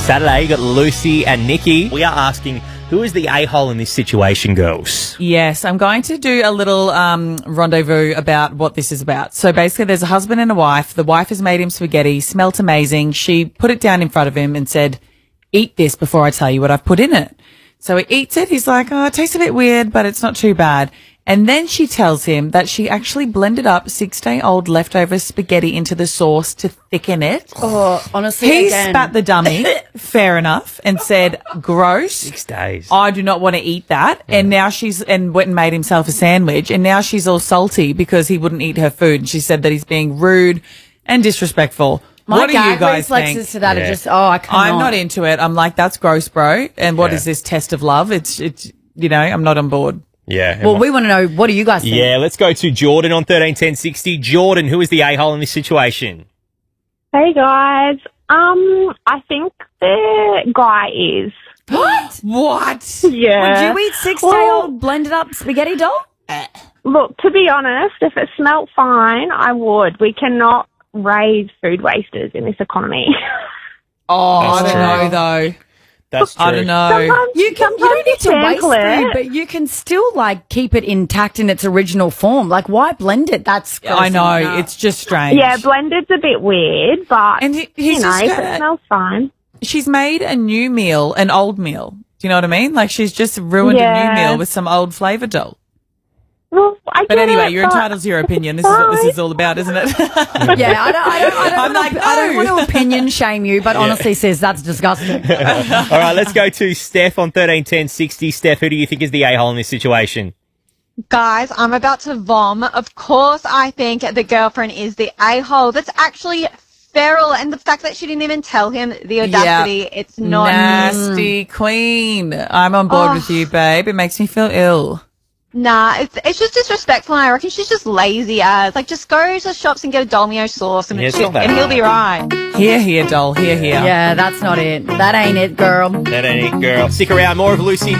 Saturday. You got Lucy and Nikki. We are asking, who is the a-hole in this situation, girls? Yes, I'm going to do a little rendezvous about what this is about. So basically there's a husband and a wife. The wife has made him spaghetti, smelt amazing. She put it down in front of him and said, eat this before I tell you what I've put in it. So he eats it. He's like, oh, it tastes a bit weird, but it's not too bad. And then she tells him that she actually blended up 6-day-old leftover spaghetti into the sauce to thicken it. Oh, honestly, He spat the dummy, fair enough, and said, gross. 6 days. I do not want to eat that. And now went and made himself a sandwich. And now she's all salty because he wouldn't eat her food. And she said that he's being rude and disrespectful. What do you guys think? To that are just, I cannot. I'm not into it. I'm like, that's gross, bro. And what is this test of love? It's I'm not on board. Yeah. Well, we want to know, what do you guys think? Yeah, let's go to Jordan on 131060. Jordan, who is the a-hole in this situation? Hey guys, I think the guy is. What? Yeah. Would you eat 6-day-old blended up spaghetti doll? Look, to be honest, if it smelt fine, I would. We cannot raise food wasters in this economy. I That's don't know, true. though. That's true. I don't know. Sometimes You don't need to waste sample it. food, but you can still keep it intact in its original form. Like, why blend it? That's gross. I know. It's just strange. Yeah, blended's a bit weird, but And he's just if it smells fine. she's made a new meal, an old meal. Do you know what I mean? Like, she's just ruined a new meal with some old flavour doll. Well, I But get anyway, it, you're but entitled to your opinion. This is what this is all about, isn't it? Yeah, I don't want to opinion shame you, but honestly, sis, that's disgusting. All right, let's go to Steph on 131060. Steph, who do you think is the a-hole in this situation? Guys, I'm about to vom. Of course, I think the girlfriend is the a-hole. That's actually feral, and the fact that she didn't even tell him the audacity, it's not. Nasty queen. I'm on board with you, babe. It makes me feel ill. Nah, it's just disrespectful, and I reckon she's just lazy as. Just go to the shops and get a Dolmio sauce, and, Yeah, it's not that and he'll be right. Here, doll. Here. Yeah, that's not it. That ain't it, girl. That ain't it, girl. Stick around. More of Lucy